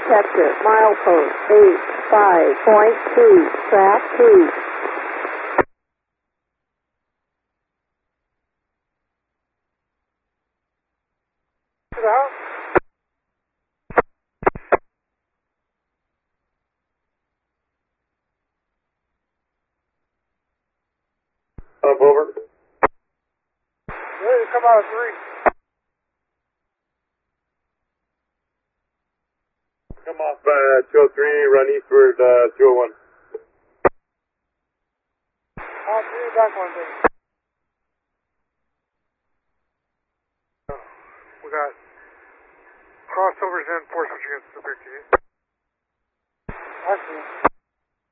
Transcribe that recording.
Capture, milepost 85.2, track 2. To the house. Up over. Ready to come out of 3. Come off 203, run eastward 201. On 3, back 1 thing. We got crossovers and force switch against the 13.